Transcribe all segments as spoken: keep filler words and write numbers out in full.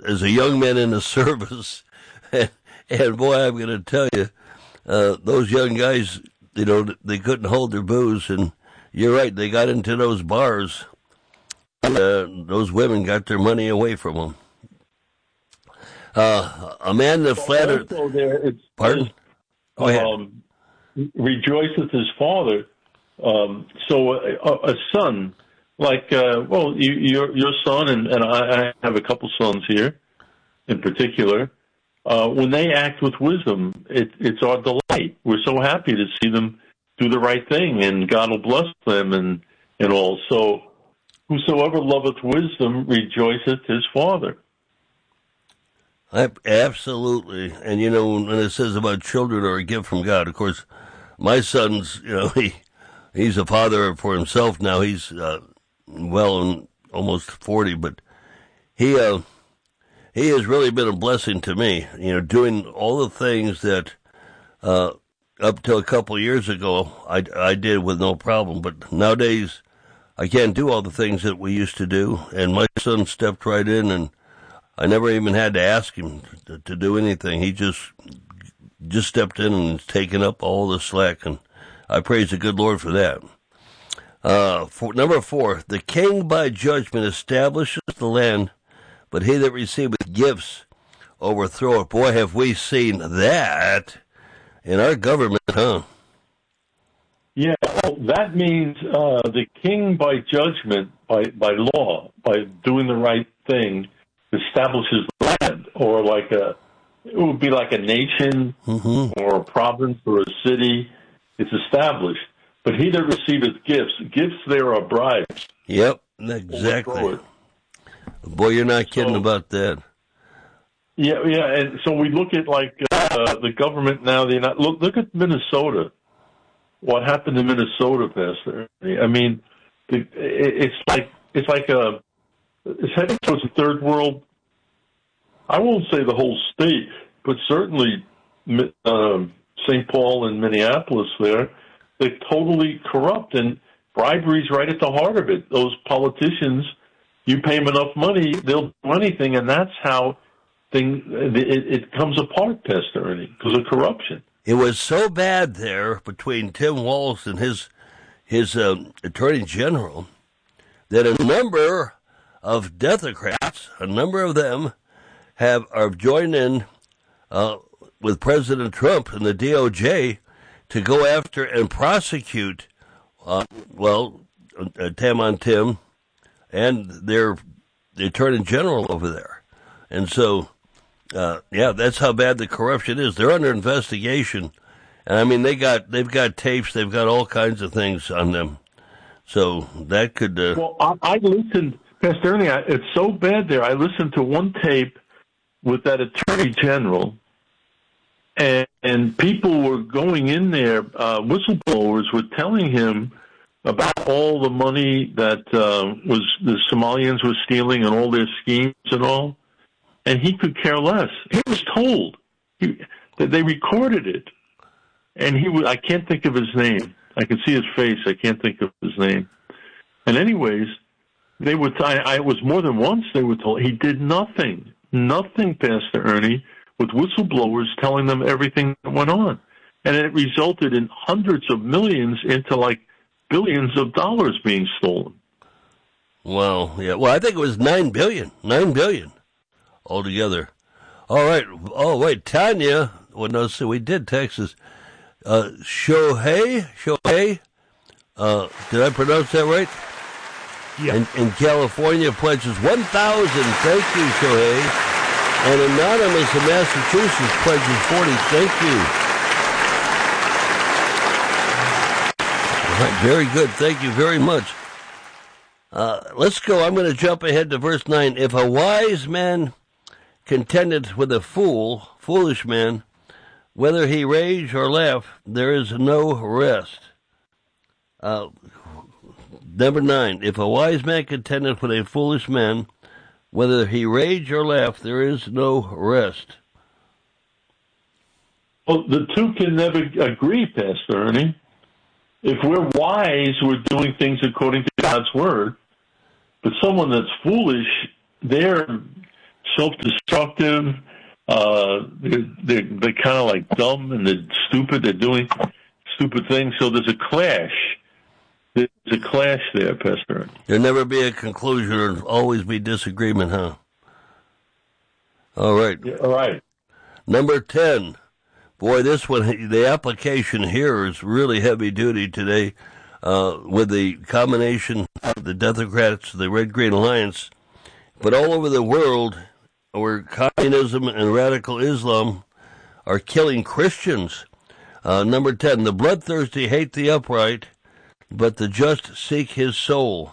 as a young man in the service, and, and boy, I'm going to tell you, uh, those young guys, you know, they couldn't hold their booze, and you're right, they got into those bars. Uh, those women got their money away from them. Uh, a man that flattered. Also there, it's, Pardon? Go ahead. Um, rejoiceth his father. Um, so a, a son, like, uh, well, you, your your son, and, and I, I have a couple sons here in particular, uh, when they act with wisdom, it, it's our delight. We're so happy to see them do the right thing, and God will bless them and, and all. So whosoever loveth wisdom rejoiceth his father. I, absolutely. And, you know, when it says about children are a gift from God, of course, my son's, you know, he he's a father for himself now. He's uh, well and almost forty, but he uh, he has really been a blessing to me, you know, doing all the things that uh, up till a couple of years ago I, I did with no problem. But nowadays I can't do all the things that we used to do, and my son stepped right in, and I never even had to ask him to, to do anything. He just just stepped in and taken up all the slack, and I praise the good Lord for that. Uh, for, number four, the king by judgment establishes the land, but he that receiveth gifts overthroweth. Boy, have we seen that in our government, huh? Yeah, well, that means uh, the king by judgment, by, by law, by doing the right thing, establishes the land, or like a, it would be like a nation mm-hmm. or a province or a city. It's established. But he that receiveth gifts, gifts there are bribes. Yep, exactly. Boy, you're not kidding so, about that. Yeah, yeah, and so we look at like uh, the government now. They not look. Look at Minnesota. What happened in Minnesota, Pastor? I mean, the, it's like it's like a it's heading towards a third world. I won't say the whole state, but certainly um, Saint Paul and Minneapolis there, they're totally corrupt, and bribery's right at the heart of it. Those politicians, you pay them enough money, they'll do anything, and that's how things, it, it comes apart, Pastor Ernie, because of corruption. It was so bad there between Tim Walz and his, his um, attorney general that a number of Democrats, a number of them, have are joined in uh, with President Trump and the D O J to go after and prosecute, uh, well, uh, Tim on Tim and their the Attorney General over there. And so, uh, yeah, that's how bad the corruption is. They're under investigation, and I mean they got they've got tapes, they've got all kinds of things on them. So that could. Uh, well, I, I listened, Pastor Ernie. I, it's so bad there. I listened to one tape with that Attorney General, and, and people were going in there, uh, whistleblowers were telling him about all the money that uh, was the Somalians were stealing and all their schemes and all, and he could care less. He was told he, that they recorded it, and he was, I can't think of his name. I can see his face. I can't think of his name. And anyways, they would. I, I it was more than once they were told he did nothing. Nothing, Pastor Ernie, with whistleblowers telling them everything that went on. And it resulted in hundreds of millions into like billions of dollars being stolen. Well, yeah. Well, I think it was nine billion. Nine billion altogether. All right. Oh, wait. Tanya, well, no, so we did Texas. Uh, Shohei, Shohei, uh, did I pronounce that right? Yeah. In, in California pledges one thousand. Thank you, Shohei. And Anonymous in Massachusetts pledges forty. Thank you. All right, very good. Thank you very much. Uh, let's go. I'm going to jump ahead to verse nine. If a wise man contendeth with a fool, foolish man, whether he rage or laugh, there is no rest. Uh, number nine, if a wise man contendeth with a foolish man, whether he rage or laugh, there is no rest. Well, the two can never agree, Pastor Ernie. If we're wise, we're doing things according to God's word. But someone that's foolish, they're self-destructive. Uh, they're they're, they're kind of like dumb and they're stupid. They're doing stupid things. So there's a clash. There's a clash there, Pastor. There'll never be a conclusion. There'll always be disagreement, huh? All right. Yeah, all right. Number ten. Boy, this one, the application here is really heavy duty today uh, with the combination of the Democrats, the Red Green Alliance, but all over the world where communism and radical Islam are killing Christians. Uh, number ten, the bloodthirsty hate the upright, but the just seek his soul.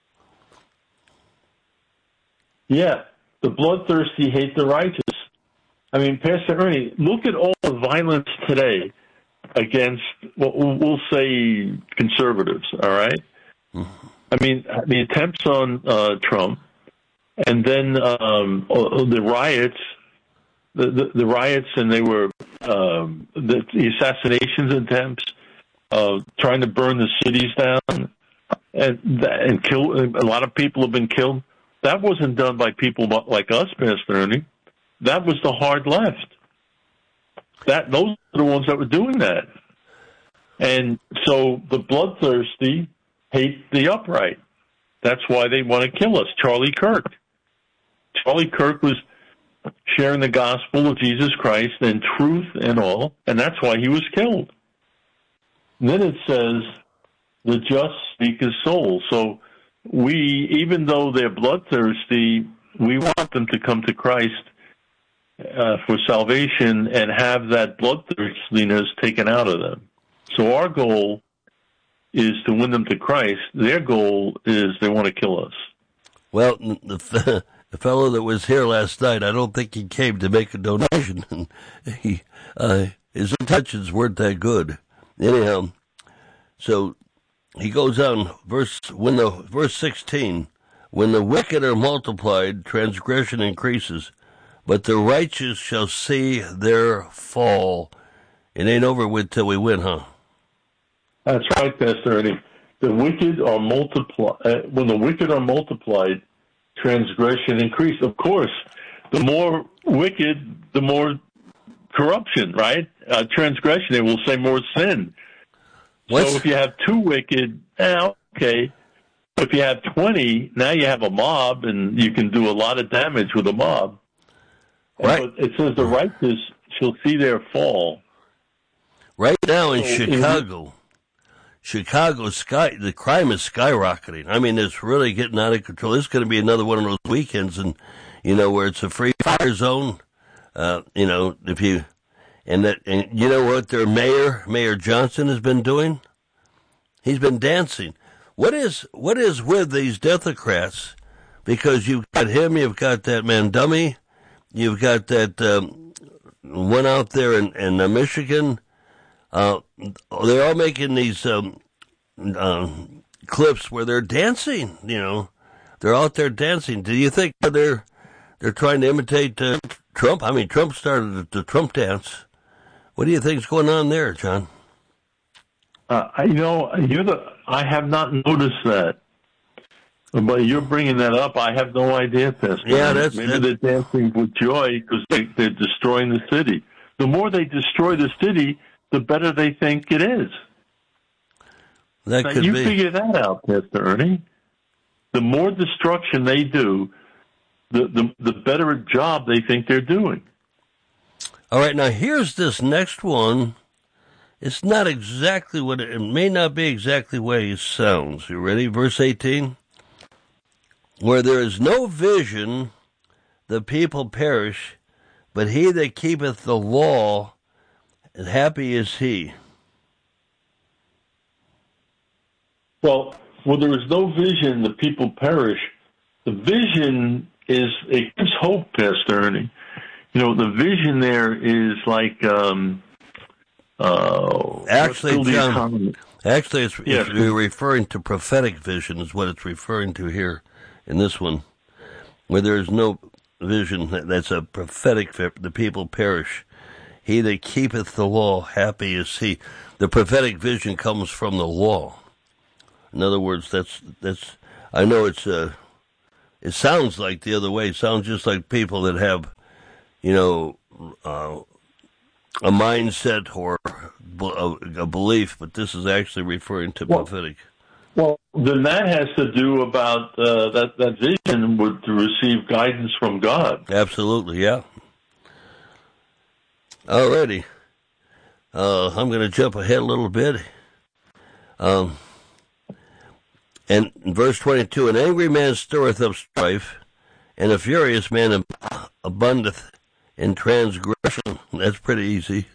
Yeah, the bloodthirsty hate the righteous. I mean, Pastor Ernie, look at all the violence today against, well, we'll say, conservatives, all right? Mm-hmm. I mean, the attempts on uh, Trump, and then um, the riots, the, the, the riots, and they were um, the, the assassinations attempts, uh, trying to burn the cities down, and and kill. A lot of people have been killed. That wasn't done by people like us, Pastor Ernie. That was the hard left. That those are the ones that were doing that. And so the bloodthirsty hate the upright. That's why they want to kill us. Charlie Kirk. Charlie Kirk was sharing the gospel of Jesus Christ and truth and all, and that's why he was killed. And then it says, the just seek his soul. So we, even though they're bloodthirsty, we want them to come to Christ uh, for salvation and have that bloodthirstiness taken out of them. So our goal is to win them to Christ. Their goal is they want to kill us. Well, the, the fellow that was here last night, I don't think he came to make a donation. he, uh, his intentions weren't that good. Anyhow, so he goes on, verse when the verse sixteen, when the wicked are multiplied, transgression increases, but the righteous shall see their fall. It ain't over with till we win, huh? That's right, Pastor Ernie. The wicked are multiplied. Uh, when the wicked are multiplied, transgression increases. Of course, the more wicked, the more corruption, right? Uh, transgression, they will say more sin. What's... So if you have two wicked, eh, okay. If you have twenty, now you have a mob, and you can do a lot of damage with a mob. Right. And, but it says the righteous shall see their fall. Right now in so, Chicago, in... Chicago, sky the crime is skyrocketing. I mean, it's really getting out of control. This is going to be another one of those weekends, and you know, where it's a free fire zone. Uh, you know, if you and that, and you know what their mayor, Mayor Johnson, has been doing? He's been dancing. What is what is with these Democrats? Because you've got him, you've got that man Dummy, you've got that um, one out there in, in uh, Michigan. Uh, they're all making these um, uh, clips where they're dancing. You know, they're out there dancing. Do you think they're they're trying to imitate uh, Trump? I mean, Trump started the, the Trump dance. What do you think's going on there, John? Uh, you know, you're the. I have not noticed that, but you're bringing that up. I have no idea, Pastor. Yeah, that's maybe that's... they're dancing with joy because they, they're destroying the city. The more they destroy the city, the better they think it is. That now, could you be. figure that out, Pastor Ernie. The more destruction they do, the, the the better a job they think they're doing. All right, now here's this next one. It's not exactly what it, it may not be exactly the way it sounds. You ready? Verse eighteen. Where there is no vision, the people perish, but he that keepeth the law, and happy is he. Well, where there is no vision, the people perish. The vision is, it gives hope, Pastor Ernie. You know, the vision there is like, um, uh, actually, John, actually, it's, yes. it's referring to prophetic vision is what it's referring to here in this one. Where there is no vision, that's a prophetic, the people perish. He that keepeth the law, happy is he. The prophetic vision comes from the law. In other words, that's that's. I know it's uh, it sounds like the other way. It sounds just like people that have, you know, uh, a mindset or a, a belief, but this is actually referring to well, prophetic. Well, then that has to do about uh, that, that vision would to receive guidance from God. Absolutely, yeah. Alrighty. Uh, I'm going to jump ahead a little bit. Um, and in verse twenty-two, an angry man stirreth up strife, and a furious man abundeth in transgression. That's pretty easy.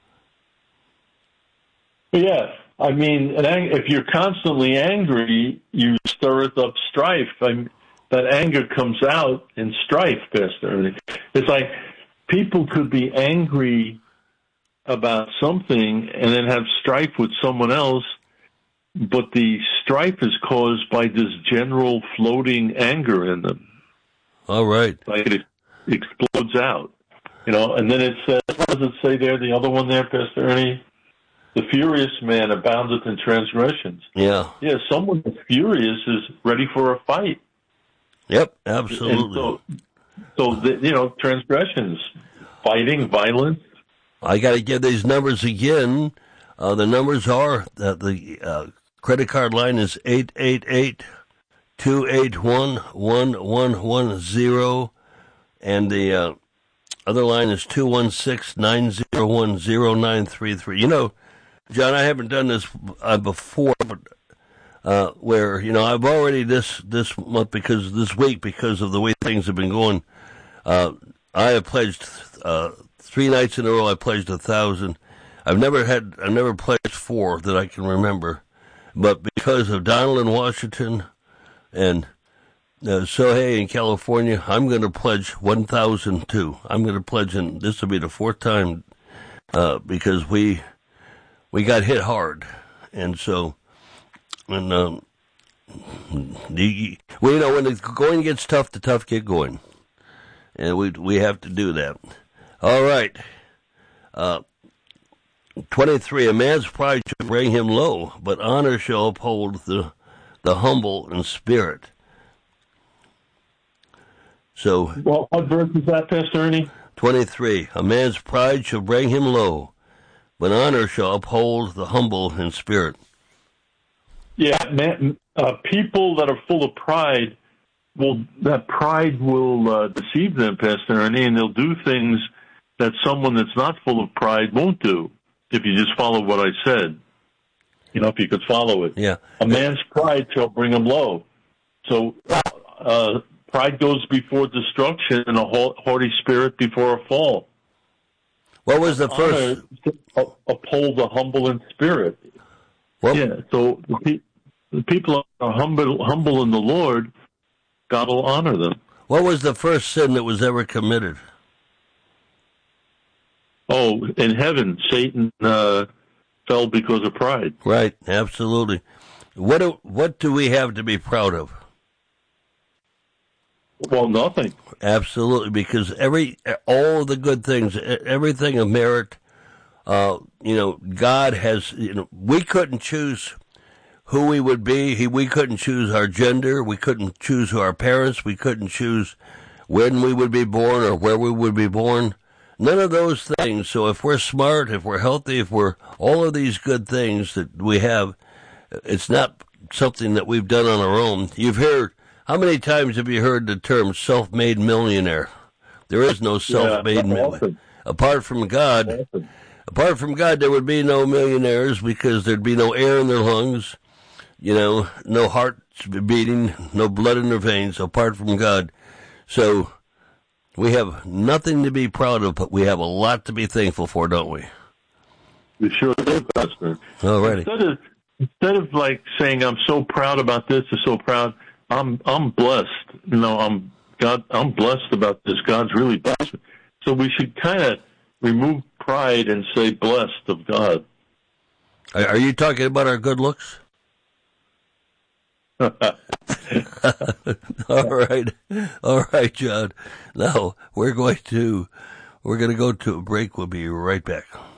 Yeah, I mean, if you're constantly angry, you stirreth up strife. I mean, that anger comes out in strife, Pastor. It's like people could be angry about something and then have strife with someone else, but the strife is caused by this general floating anger in them. All right. Like it explodes out, you know, and then it says, what does it say there, the other one there, Pastor Ernie? The furious man aboundeth in transgressions. Yeah. Yeah, someone that's furious is ready for a fight. Yep, absolutely. And so, so the, you know, transgressions, fighting, violence. I got to give these numbers again. Uh, the numbers are, uh, the uh, credit card line is eight eight eight, two eight one, one one one zero, and the uh, other line is two one six, nine zero one, zero nine three three. You know, John, I haven't done this uh, before, but uh, where, you know, I've already this, this month, because this week, because of the way things have been going, uh, I have pledged uh, three nights in a row. I pledged a thousand. I've never had, I've never pledged four that I can remember, but because of Donald in Washington and uh, Sohei in California, I'm going to pledge one thousand too. I'm going to pledge, and this will be the fourth time uh, because we we got hit hard, and so and um, the, well, you know, when the going gets tough, the tough get going, and we we have to do that. All right. Uh, twenty-three, a man's pride shall bring him low, but honor shall uphold the the humble in spirit. So, well, what verse is that, Pastor Ernie? twenty-three, a man's pride shall bring him low, but honor shall uphold the humble in spirit. Yeah, man, uh, people that are full of pride, will that pride will uh, deceive them, Pastor Ernie, and they'll do things that someone that's not full of pride won't do. If you just follow what I said, you know, if you could follow it. Yeah. A man's pride shall bring him low. So uh, pride goes before destruction, and a haughty spirit before a fall. What was the first? Honor, uphold the humble in spirit. What? Yeah, so the, pe- the people are humble, humble in the Lord, God will honor them. What was the first sin that was ever committed? Oh, in heaven, Satan uh, fell because of pride. Right, absolutely. What do, what do we have to be proud of? Well, nothing. Absolutely, because every all the good things, everything of merit, uh, you know, God has. You know, we couldn't choose who we would be. He, we couldn't choose our gender. We couldn't choose who our parents. We couldn't choose when we would be born or where we would be born. None of those things. So if we're smart, if we're healthy, if we're all of these good things that we have, it's not something that we've done on our own. You've heard, how many times have you heard the term self-made millionaire? There is no self-made yeah, millionaire. awesome. Apart from God, awesome. apart from God, there would be no millionaires because there'd be no air in their lungs, you know, no heart beating, no blood in their veins, apart from God. So we have nothing to be proud of, but we have a lot to be thankful for, don't we? We sure do, Pastor. All righty. Instead of, instead of like saying, I'm so proud about this, or so proud, I'm I'm blessed. You know, I'm God. I'm blessed about this. God's really blessed. So we should kind of remove pride and say, blessed of God. Are you talking about our good looks? All right, all right, John. Now we're going to we're going to go to a break. We'll be right back.